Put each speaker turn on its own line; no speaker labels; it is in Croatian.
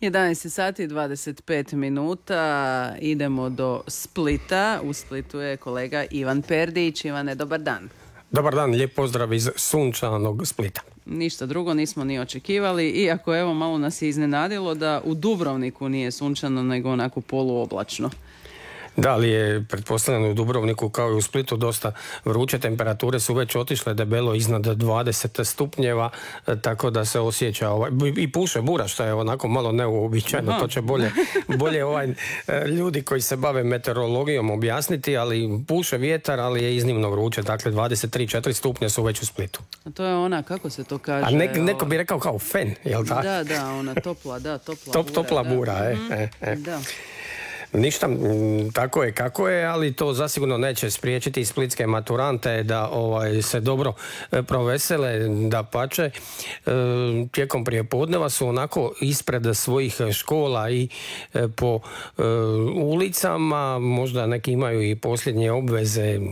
11 sati i 25 minuta, idemo do Splita. U Splitu je kolega Ivan Perdić. Ivane, dobar dan.
Dobar dan, lijep pozdrav iz sunčanog Splita.
Ništa drugo nismo ni očekivali, iako evo malo nas je iznenadilo da u Dubrovniku nije sunčano, nego onako poluoblačno.
Da li je pretpostavljeno u Dubrovniku kao i u Splitu dosta vruće, temperature su već otišle debelo iznad 20 stupnjeva, tako da se osjeća i puše bura, što je onako malo neuobičajeno. To će bolje ljudi koji se bave meteorologijom objasniti, ali puše vjetar, ali je iznimno vruće, dakle 23-4 stupnja su već u Splitu.
A to je ona, kako se to kaže?
A neko bi rekao kao fen, jel tako?
Da, ona topla bura.
Topla bura,
Da.
Ništa, tako je kako je, ali to zasigurno neće spriječiti splitske maturante da se dobro provesele, dapače. Tijekom prijepodneva su onako ispred svojih škola i po ulicama, možda neki imaju i posljednje obveze